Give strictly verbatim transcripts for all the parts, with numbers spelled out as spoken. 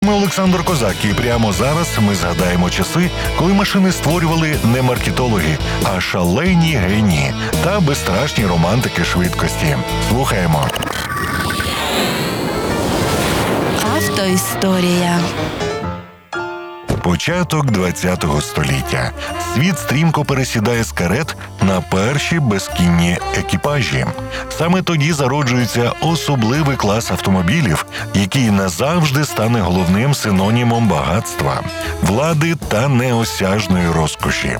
Ми Олександр Козак, і прямо зараз ми згадаємо часи, коли машини створювали не маркетологи, а шалені генії та безстрашні романтики швидкості. Слухаємо. Автоісторія. Початок ХХ століття. Світ стрімко пересідає з карет на перші безкінні екіпажі. Саме тоді зароджується особливий клас автомобілів, який назавжди стане головним синонімом багатства, влади та неосяжної розкоші.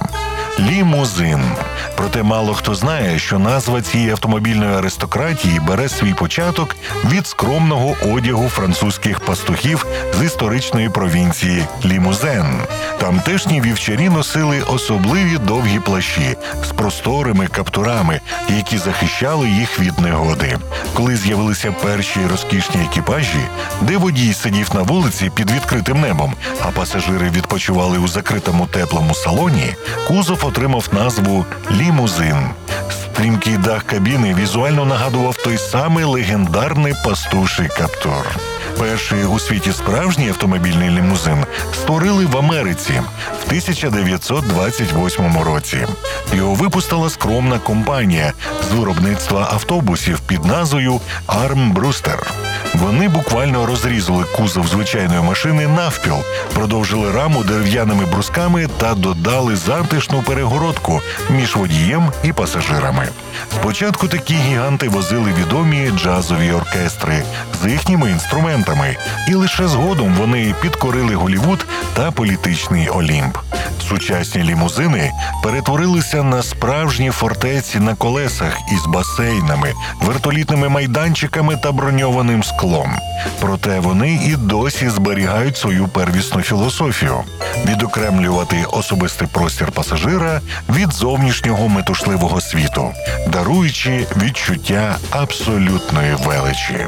Лімузин. Проте мало хто знає, що назва цієї автомобільної аристократії бере свій початок від скромного одягу французьких пастухів з історичної провінції Лімузен. Тамтешні вівчарі носили особливі довгі плащі з просторими каптурами, які захищали їх від негоди. Коли з'явилися перші розкішні екіпажі, де водій сидів на вулиці під відкритим небом, а пасажири відпочивали у закритому теплому салоні, кузов отримав назву «лімузин». Стрімкий дах кабіни візуально нагадував той самий легендарний пастуший каптур. Перший у світі справжній автомобільний лімузин створили в Америці в тисяча дев'ятсот двадцять восьмому році. Його випустила скромна компанія з виробництва автобусів під назвою «Армбрустер». Вони буквально розрізали кузов звичайної машини навпіл, продовжили раму дерев'яними брусками та додали затишну перегородку між водієм і пасажирами. Спочатку такі гіганти возили відомі джазові оркестри з їхніми інструментами, і лише згодом вони підкорили Голлівуд та політичний Олімп. Сучасні лімузини перетворилися на справжні фортеці на колесах із басейнами, вертолітними майданчиками та броньованим склом. Проте вони і досі зберігають свою первісну філософію – відокремлювати особистий простір пасажира від зовнішнього метушливого світу, даруючи відчуття абсолютної величі.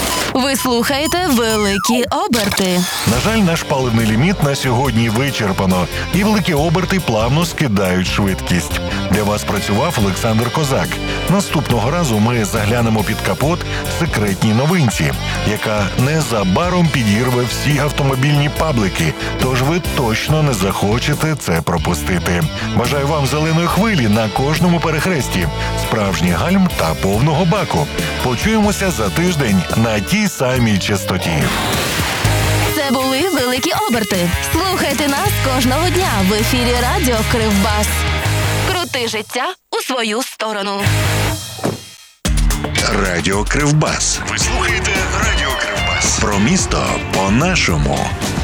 Ви слухаєте «Великі оберти». На жаль, наш паливний ліміт на сьогодні вичерпано, і великі оберти плавно скидають швидкість. Для вас працював Олександр Козак. Наступного разу ми заглянемо під капот секретній новинці, яка незабаром підірве всі автомобільні паблики, тож ви точно не захочете це пропустити. Бажаю вам зеленої хвилі на кожному перехресті, справжній гальм та повного баку. Почуємося за тиждень на тій самій частоті. Це були «Великі оберти». Слухайте нас кожного дня в ефірі радіо Кривбас. Крути життя у свою сторону. Радіо Кривбас. Ви слухаєте Радіо Кривбас. Про місто по-нашому.